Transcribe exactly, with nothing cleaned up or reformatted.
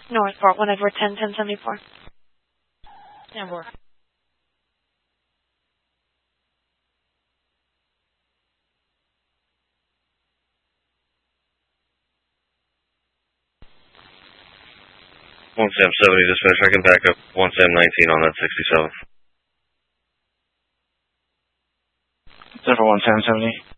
Northport, one Edward ten, ten seventy-four. ten four. one Sam seventy, dispatch, I can back up one Sam nineteen on that sixty-seven. Denver one Sam seventy.